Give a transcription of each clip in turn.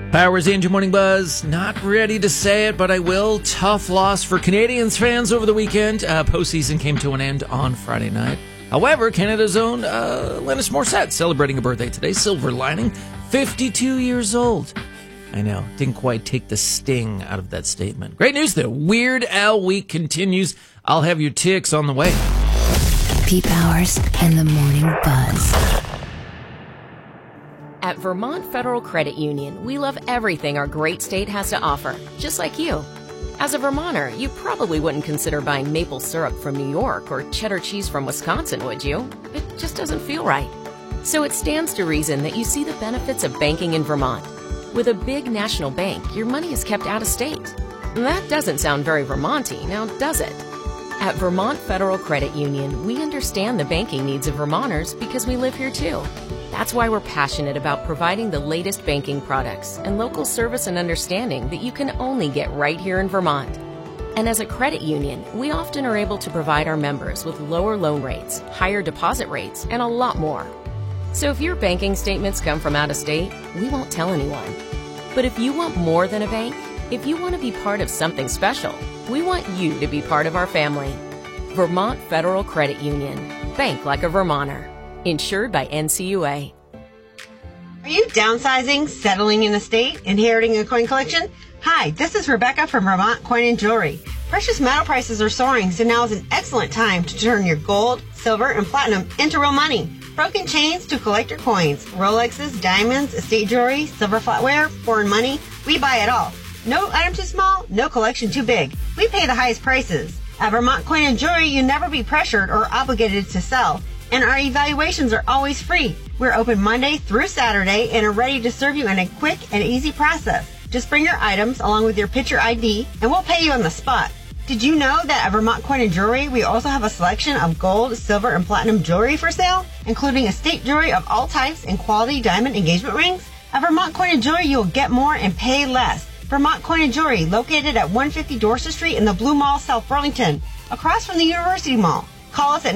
Powers Angel Morning Buzz. Not ready to say it, but I will. Tough loss for Canadians fans over the weekend. Postseason came to an end on Friday night. However, Canada's own Alanis Morissette celebrating a birthday today. Silver lining, 52 years old. I know, didn't quite take the sting out of that statement. Great news, though. Weird Al Week continues. I'll have your ticks on the way. Pete Powers and the Morning Buzz. At Vermont Federal Credit Union, we love everything our great state has to offer, just like you. As a Vermonter, you probably wouldn't consider buying maple syrup from New York or cheddar cheese from Wisconsin, would you? It just doesn't feel right. So it stands to reason that you see the benefits of banking in Vermont. With a big national bank, your money is kept out of state. That doesn't sound very Vermont-y, now does it? At Vermont Federal Credit Union, we understand the banking needs of Vermonters because we live here too. That's why we're passionate about providing the latest banking products and local service and understanding that you can only get right here in Vermont. And as a credit union, we often are able to provide our members with lower loan rates, higher deposit rates, and a lot more. So if your banking statements come from out of state, we won't tell anyone. But if you want more than a bank, if you want to be part of something special, we want you to be part of our family. Vermont Federal Credit Union. Bank like a Vermonter. Insured by NCUA. Are you downsizing, settling in a state, inheriting a coin collection? Hi, this is Rebecca from Vermont Coin and Jewelry. Precious metal prices are soaring, so now is an excellent time to turn your gold, silver, and platinum into real money. Broken chains to collector coins, Rolexes, diamonds, estate jewelry, silver flatware, foreign money. We buy it all. No item too small, no collection too big. We pay the highest prices. At Vermont Coin and Jewelry, you never be pressured or obligated to sell. And our evaluations are always free. We're open Monday through Saturday and are ready to serve you in a quick and easy process. Just bring your items along with your picture ID and we'll pay you on the spot. Did you know that at Vermont Coin and Jewelry, we also have a selection of gold, silver, and platinum jewelry for sale, including estate jewelry of all types and quality diamond engagement rings? At Vermont Coin and Jewelry, you'll get more and pay less. Vermont Coin and Jewelry, located at 150 Dorset Street in the Blue Mall, South Burlington, across from the University Mall. Call us at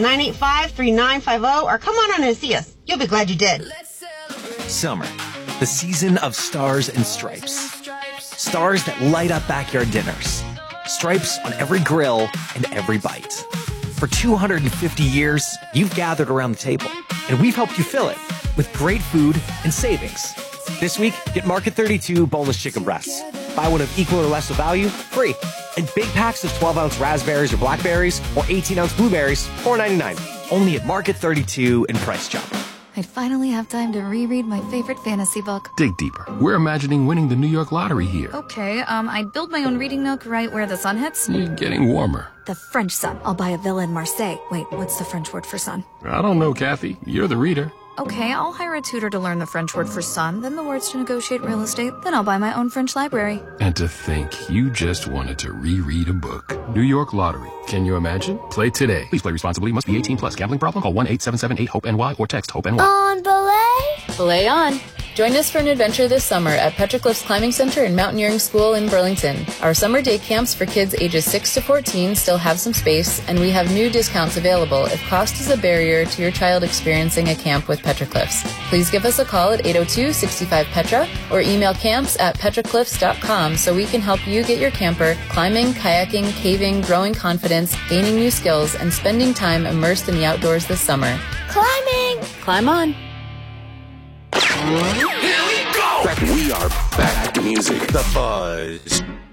985-3950 or come on and see us. You'll be glad you did. Summer, the season of stars and stripes. Stars that light up backyard dinners. Stripes on every grill and every bite. For 250 years, you've gathered around the table, and we've helped you fill it with great food and savings. This week, get Market 32 boneless chicken breasts. Buy one of equal or less of value, free. And big packs of 12-ounce raspberries or blackberries or 18-ounce blueberries, $4.99. Only at Market 32 and Price Chopper. I'd finally have time to reread my favorite fantasy book. Dig deeper. We're imagining winning the New York lottery here. Okay, I'd build my own reading nook right where the sun hits. You're getting warmer. The French sun. I'll buy a villa in Marseille. Wait, what's the French word for sun? I don't know, Kathy. You're the reader. Okay, I'll hire a tutor to learn the French word for sun, then the words to negotiate real estate, then I'll buy my own French library. And to think you just wanted to reread a book. New York Lottery. Can you imagine? Play today. Please play responsibly. Must be 18 plus. Gambling problem? Call 1-877-8-HOPE-NY or text HOPE-NY. On belay? Belay on. Join us for an adventure this summer at Petroglyphs Climbing Center and Mountaineering School in Burlington. Our summer day camps for kids ages 6 to 14 still have some space, and we have new discounts available if cost is a barrier to your child experiencing a camp with Petroglyphs. Please give us a call at 802-65-PETRA or email camps@petroglyphs.com so we can help you get your camper climbing, kayaking, caving, growing confidence, gaining new skills, and spending time immersed in the outdoors this summer. Climbing! Climb on. Here we go! We are back to music. The Buzz.